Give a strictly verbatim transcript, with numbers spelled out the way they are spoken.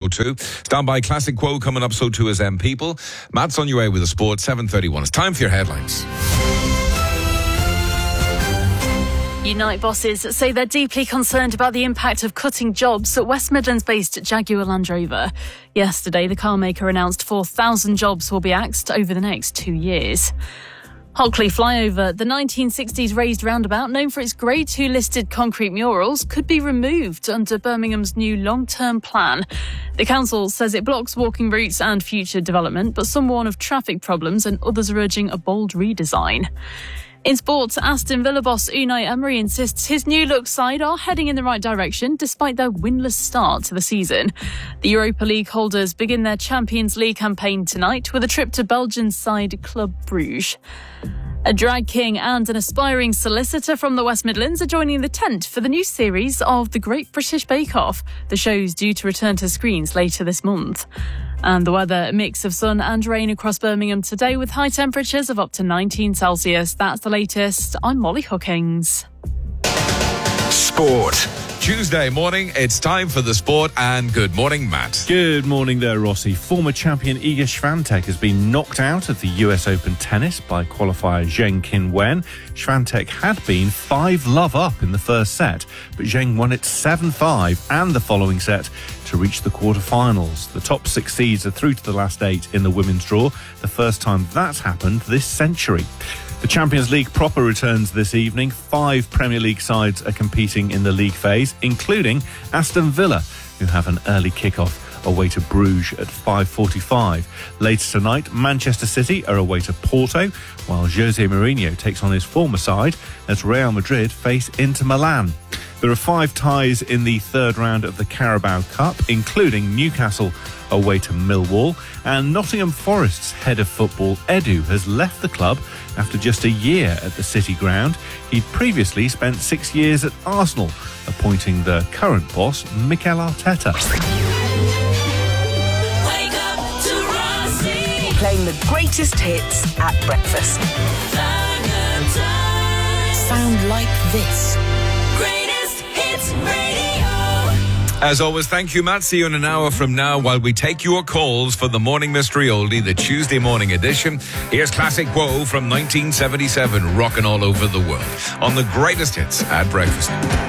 too. Stand by, classic quote coming up, so too is M People. Matt's on your way with the sport, seven thirty-one. It's time for your headlines. Unite bosses say they're deeply concerned about the impact of cutting jobs at West Midlands-based Jaguar Land Rover. Yesterday, the car maker announced four thousand jobs will be axed over the next two years. Hockley Flyover, the nineteen sixties raised roundabout known for its Grade two listed concrete murals, could be removed under Birmingham's new long-term plan. The council says it blocks walking routes and future development, but some warn of traffic problems and others are urging a bold redesign. In sports, Aston Villa boss Unai Emery insists his new-look side are heading in the right direction despite their winless start to the season. The Europa League holders begin their Champions League campaign tonight with a trip to Belgian side Club Brugge. A drag king and an aspiring solicitor from the West Midlands are joining the tent for the new series of The Great British Bake Off. The show's due to return to screens later this month. And the weather, a mix of sun and rain across Birmingham today with high temperatures of up to nineteen Celsius. That's the latest. I'm Molly Hookings. Sport. Tuesday morning, it's time for the sport, and good morning, Matt. Good morning there, Rossi. Former champion Iga Swiatek has been knocked out of the U S Open tennis by qualifier Zheng Qinwen. Swiatek had been five love up in the first set, but Zheng won it seven five and the following set to reach the quarterfinals. The top six seeds are through to the last eight in the women's draw, the first time that's happened this century. The Champions League proper returns this evening. Five Premier League sides are competing in the league phase, including Aston Villa, who have an early kick-off away to Bruges at five forty-five. Later tonight, Manchester City are away to Porto, while Jose Mourinho takes on his former side as Real Madrid face Inter Milan. There are five ties in the third round of the Carabao Cup, including Newcastle away to Millwall, and Nottingham Forest's head of football, Edu, has left the club after just a year at the City ground. He'd previously spent six years at Arsenal, appointing the current boss, Mikel Arteta. Wake up to Rossi. Playing the greatest hits at breakfast. Sound like this. Greatest Hits Radio. As always, thank you, Matt. See you in an hour from now while we take your calls for the Morning Mystery Oldie, the Tuesday morning edition. Here's Classic Whoa from nineteen seventy-seven, rocking all over the world on the greatest hits at breakfast.